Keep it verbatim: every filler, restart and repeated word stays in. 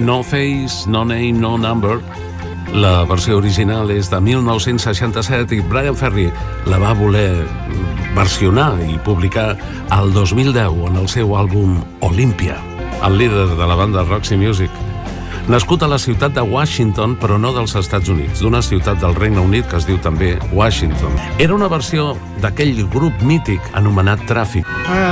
No Face, No Name, No Number. La versió original és de mil nou-cents seixanta-set i Bryan Ferry la va voler versionar i publicar el dos mil deu en el seu àlbum Olympia, el líder de la banda Roxy Music. Nascut a la ciutat de Washington, però no dels Estats Units, d'una ciutat del Regne Unit que es diu també Washington. Era una versió d'aquell grup mític anomenat Traffic.